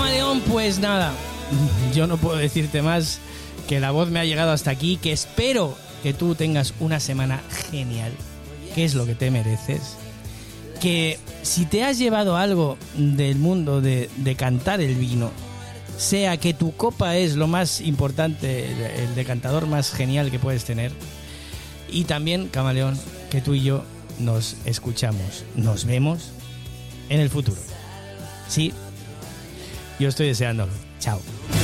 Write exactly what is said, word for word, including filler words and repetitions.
Camaleón, pues nada, yo no puedo decirte más, que la voz me ha llegado hasta aquí, que espero que tú tengas una semana genial, que es lo que te mereces, que si te has llevado algo del mundo de, de cantar el vino, sea que tu copa es lo más importante, el, el decantador más genial que puedes tener, y también, Camaleón, que tú y yo nos escuchamos, nos vemos en el futuro. Sí, yo estoy deseándolo. Chao.